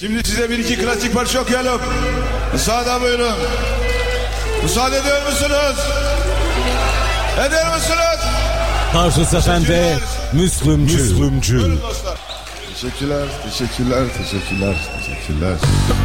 Şimdi size bir iki klasik parça okuyalım. Müsaade buyurun. Müsaade ediyor musunuz? Ediyor musunuz? Tarsus Efendi, Müslümcü. Buyurun dostlar. Teşekkürler.